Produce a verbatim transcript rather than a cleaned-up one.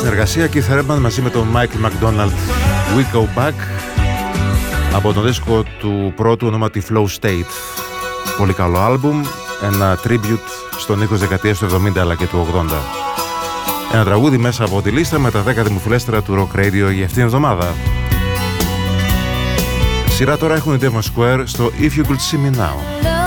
συνεργασία Keith Urban μαζί με τον Michael McDonald, We Go Back, από το δίσκο του πρώτου ονόματι Flow State. Πολύ καλό άλμπουμ, ένα tribute στον ήχο δεκαετίας του εβδομήντα αλλά και του ογδόντα. Ένα τραγούδι μέσα από τη λίστα με τα δέκα δημοφιλέστερα του Rock Radio για αυτήν την εβδομάδα. Σειρά τώρα έχουν οι Devon Square στο If You Could See Me Now.